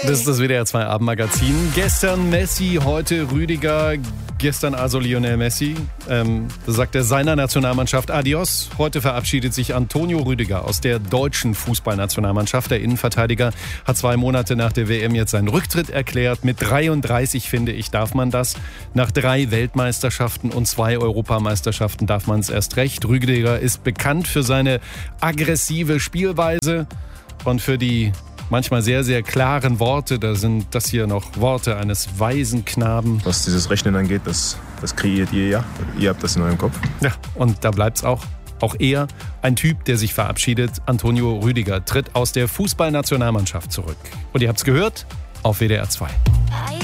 Das ist das WDR 2 Abendmagazin. Gestern Messi, heute Rüdiger, gestern also Lionel Messi. Da sagt er seiner Nationalmannschaft Adios. Heute verabschiedet sich Antonio Rüdiger aus der deutschen Fußballnationalmannschaft. Der Innenverteidiger hat 2 Monate nach der WM jetzt seinen Rücktritt erklärt. Mit 33, finde ich, darf man das. Nach 3 Weltmeisterschaften und 2 Europameisterschaften darf man es erst recht. Rüdiger ist bekannt für seine aggressive Spielweise und für die manchmal sehr, sehr klaren Worte. Da sind das hier noch Worte eines weisen Knaben. Was dieses Rechnen angeht, das kreiert ihr ja. Ihr habt das in eurem Kopf. Ja, und da bleibt's auch. Auch er, ein Typ, der sich verabschiedet. Antonio Rüdiger tritt aus der Fußballnationalmannschaft zurück. Und ihr habt's gehört auf WDR 2.